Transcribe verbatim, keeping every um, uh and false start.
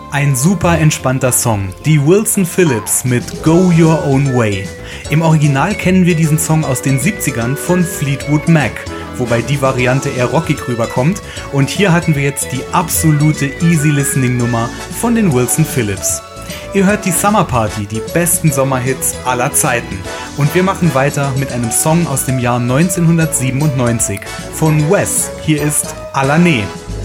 Ein super entspannter Song, die Wilson Phillips mit Go Your Own Way. Im Original kennen wir diesen Song aus den siebzigern von Fleetwood Mac, wobei die Variante eher rockig rüberkommt. Und hier hatten wir jetzt die absolute Easy-Listening-Nummer von den Wilson Phillips. Ihr hört die Summer Party, die besten Sommerhits aller Zeiten. Und wir machen weiter mit einem Song aus dem Jahr neunzehnhundertsiebenundneunzig von Wes. Hier ist Alané.